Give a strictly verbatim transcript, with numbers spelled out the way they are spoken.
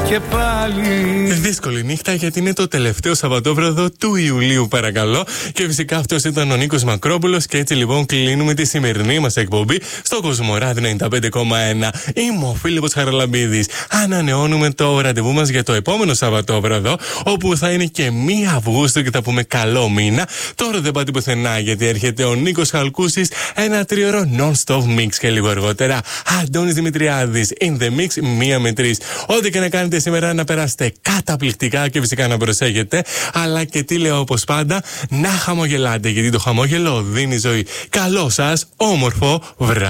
και πάλι. Δύσκολη νύχτα γιατί είναι το τελευταίο Σαββατόβραδο του Ιουλίου, παρακαλώ. Και φυσικά αυτός ήταν ο Νίκος Μακρόπουλος. Και έτσι λοιπόν κλείνουμε τη σημερινή μας εκπομπή στο Κοσμοράδι ενενήντα πέντε κόμμα ένα. Είμαι ο Φίλιππος Χαραλαμπίδης. Ανανεώνουμε το ραντεβού μας για το επόμενο Σαββατόβραδο, όπου θα είναι και μία Αυγούστου και θα πούμε καλό μήνα. Τώρα δεν πάτε πουθενά γιατί έρχεται ο Νίκος Χαλκούσης, ένα τριώρο non-stop mix και λίγο αργότερα Αντώνης Δημητριάδης in the mix μία με τρεις. Ό,τι και να κάνετε σήμερα να περάσετε καταπληκτικά και φυσικά να προσέχετε. Αλλά και τι λέω όπως πάντα, να χαμογελάτε γιατί το χαμόγελο δίνει ζωή. Καλό σας όμορφο βράδυ.